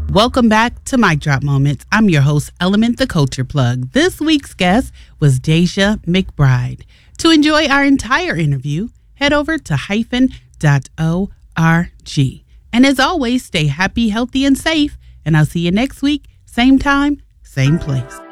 Welcome back to Mic Drop Moments. I'm your host, Element the Culture Plug. This week's guest was Deja McBride. To enjoy our entire interview, head over to hyphen.org. And as always, stay happy, healthy, and safe. And I'll see you next week, same time, same place.